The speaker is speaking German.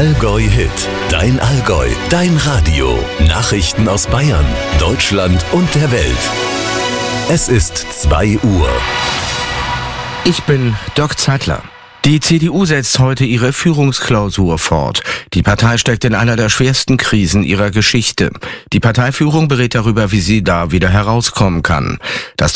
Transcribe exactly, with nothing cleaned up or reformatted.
Allgäu Hit, dein Allgäu, dein Radio. Nachrichten aus Bayern, Deutschland und der Welt. Es ist zwei Uhr. Ich bin Dirk Zeitler. Die C D U setzt heute ihre Führungsklausur fort. Die Partei steckt in einer der schwersten Krisen ihrer Geschichte. Die Parteiführung berät darüber, wie sie da wieder herauskommen kann. Das